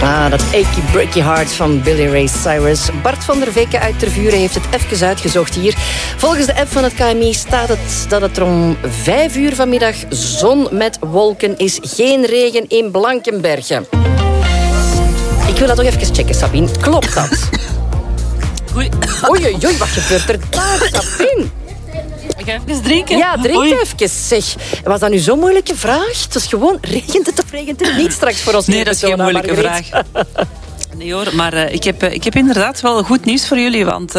Dat Achy Breaky Heart van Billy Ray Cyrus. Bart van der Veken uit Tervuren heeft het even uitgezocht hier. Volgens de app van het KMI staat het dat het er om 5 uur vanmiddag zon met wolken is. Geen regen in Blankenberge. Ik wil dat toch even checken, Sabine. Klopt dat? Oei, wat gebeurt er daar, Sabine? Ik ga even drinken. Ja, drink even, zeg. Was dat nu zo'n moeilijke vraag? Het is gewoon, regent het of regent het niet straks voor ons? Nee, dat is geen moeilijke vraag. Nee hoor, maar ik heb inderdaad wel goed nieuws voor jullie, want...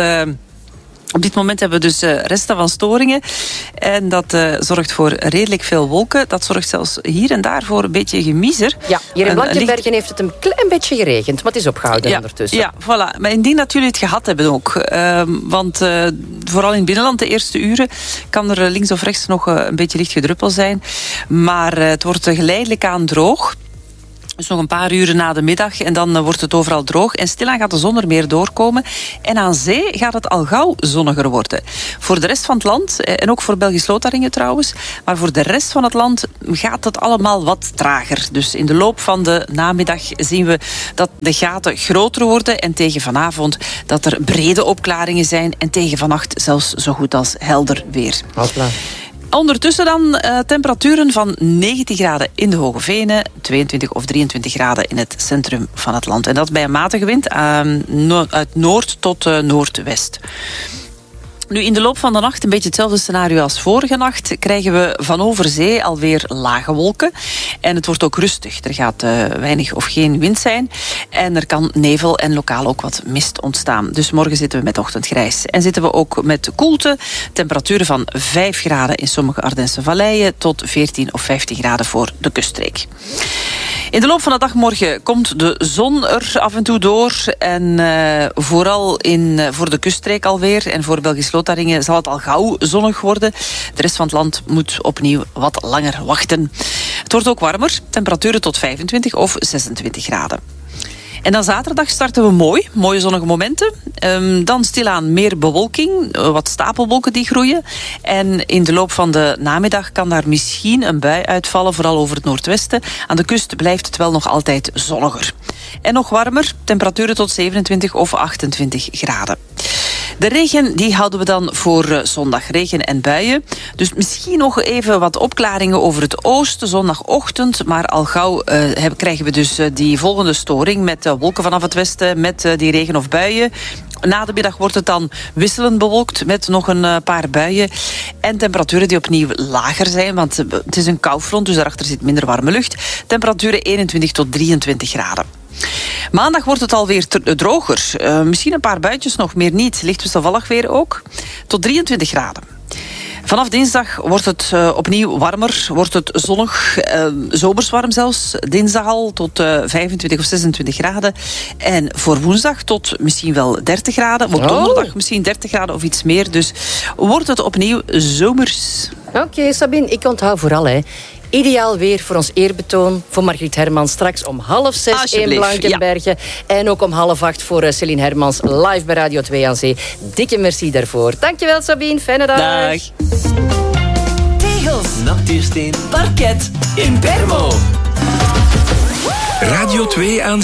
Op dit moment hebben we dus resten van storingen. En dat zorgt voor redelijk veel wolken. Dat zorgt zelfs hier en daar voor een beetje gemiezer. Ja, hier in Blankenbergen heeft het een klein beetje geregend. Maar het is opgehouden ondertussen. Ja, voilà. Maar indien dat jullie het gehad hebben ook. Want vooral in het binnenland, de eerste uren... kan er links of rechts nog een beetje licht gedruppel zijn. Maar het wordt geleidelijk aan droog. Dus nog een paar uren na de middag en dan wordt het overal droog. En stilaan gaat de zon er meer doorkomen. En aan zee gaat het al gauw zonniger worden. Voor de rest van het land, en ook voor Belgisch-Lotharingen trouwens... maar voor de rest van het land gaat het allemaal wat trager. Dus in de loop van de namiddag zien we dat de gaten groter worden... en tegen vanavond dat er brede opklaringen zijn... en tegen vannacht zelfs zo goed als helder weer. Hopla. Ondertussen dan temperaturen van 19 graden in de Hoge Venen, 22 of 23 graden in het centrum van het land. En dat bij een matige wind uit noord tot noordwest. Nu, in de loop van de nacht, een beetje hetzelfde scenario als vorige nacht, krijgen we van over zee alweer lage wolken. En het wordt ook rustig. Er gaat weinig of geen wind zijn. En er kan nevel en lokaal ook wat mist ontstaan. Dus morgen zitten we met ochtendgrijs. En zitten we ook met koelte. Temperaturen van 5 graden in sommige Ardense valleien tot 14 of 15 graden voor de kuststreek. In de loop van de dag morgen komt de zon er af en toe door. En vooral voor de kuststreek alweer. En voor Belgisch-Lotharingen zal het al gauw zonnig worden. De rest van het land moet opnieuw wat langer wachten. Het wordt ook warmer. Temperaturen tot 25 of 26 graden. En dan zaterdag starten we mooi. Mooie zonnige momenten. Dan stilaan meer bewolking. Wat stapelwolken die groeien. En in de loop van de namiddag kan daar misschien een bui uitvallen. Vooral over het noordwesten. Aan de kust blijft het wel nog altijd zonniger. En nog warmer. Temperaturen tot 27 of 28 graden. De regen die houden we dan voor zondag. Regen en buien. Dus misschien nog even wat opklaringen over het oosten. Zondagochtend. Maar al gauw krijgen we dus die volgende storing. Met wolken vanaf het westen. Met die regen of buien. Na de middag wordt het dan wisselend bewolkt met nog een paar buien. En temperaturen die opnieuw lager zijn. Want het is een koufront, dus daarachter zit minder warme lucht. Temperaturen 21 tot 23 graden. Maandag wordt het alweer droger. Misschien een paar buitjes nog, meer niet. Licht wisselvallig weer ook. Tot 23 graden. Vanaf dinsdag wordt het opnieuw warmer, wordt het zonnig, zomers warm zelfs. Dinsdag al tot 25 of 26 graden. En voor woensdag tot misschien wel 30 graden. Op donderdag misschien 30 graden of iets meer. Dus wordt het opnieuw zomers. Oké, Sabine, ik onthoud vooral, hè. Ideaal weer voor ons eerbetoon voor Margriet Hermans straks om 5:30 in Blankenbergen. Ja. En ook om 7:30 voor Céline Hermans live bij Radio 2 aan Zee. Dikke merci daarvoor. Dankjewel, Sabine. Fijne dag. Dag. Tegels, natuursteen, parket, in Permo. Radio 2 aan Zee.